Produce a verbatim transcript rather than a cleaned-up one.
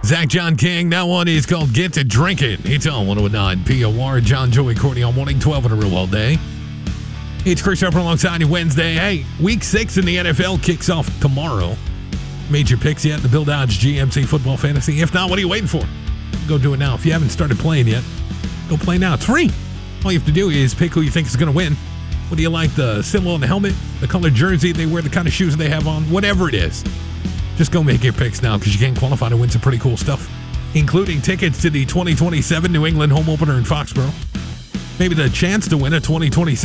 Zach John King. That one is called Get to Drinking. It's on one oh nine P O R. John, Joey, Courtney on morning, twelve in a row all day. It's Chris Harper alongside you Wednesday. Hey, week six in the N F L kicks off tomorrow. Made your picks yet in the Bill Dodge G M C Football Fantasy? If not, what are you waiting for? Go do it now. If you haven't started playing yet, go play now. It's free. All you have to do is pick who you think is going to win. What do you like? The symbol on the helmet, the colored jersey they wear, the kind of shoes they have on, whatever it is. Just go make your picks now because you can qualify to win some pretty cool stuff, including tickets to the twenty twenty-seven New England home opener in Foxborough. Maybe the chance to win a twenty twenty-seven